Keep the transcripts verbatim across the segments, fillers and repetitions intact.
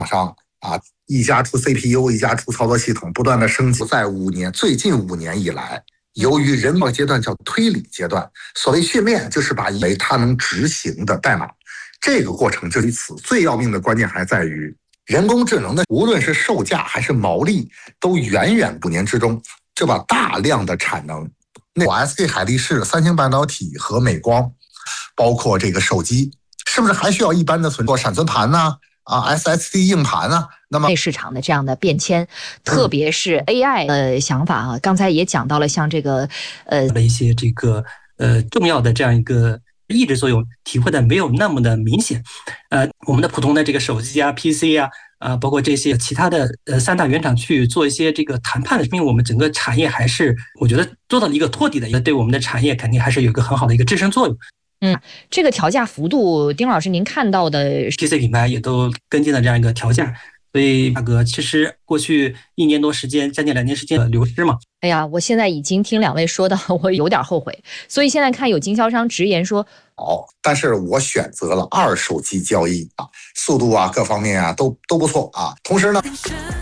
商啊，一家出 C P U， 一家出操作系统，不断的升级。在五年最近五年以来，由于人模阶段叫推理阶段，所谓训练就是把以为它能执行的代码，这个过程就于此。最要命的关键还在于人工智能的无论是售价还是毛利，都远远五年之中就把大量的产能，那 S K 海力士、三星半导体和美光，包括这个手机，是不是还需要一般的存储闪存盘呢？啊 ，S S D 硬盘啊，那么内市场的这样的变迁，特别是 A I 的想法啊，刚才也讲到了，像这个呃的一些这个呃重要的这样一个抑制作用，体会的没有那么的明显。呃，我们的普通的这个手机啊、P C 啊，啊、呃，包括这些其他的呃三大原厂去做一些这个谈判的，因为我们整个产业还是我觉得做到了一个托底的一个，对我们的产业肯定还是有一个很好的一个支撑作用。 嗯，这个调价幅度，丁老师您看到的 P C 品牌也都跟进了这样一个调价，所以价格其实过去一年多时间，将近两年时间的流失嘛。 哎呀，我现在已经听两位说的，我有点后悔。所以现在看有经销商直言说， 哦，但是我选择了二手机交易啊，速度啊各方面啊都都不错啊。同时呢，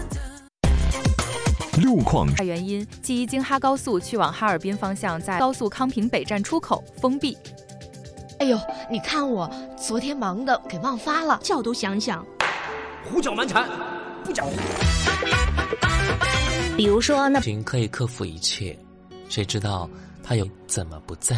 路况原因，G 一京哈高速去往哈尔滨方向在高速康平北站出口封闭。 哎呦，你看我昨天忙的给忘发了，觉都想想。 胡搅蛮缠，不讲。 比如说那可以克服一切，谁知道他又怎么不在？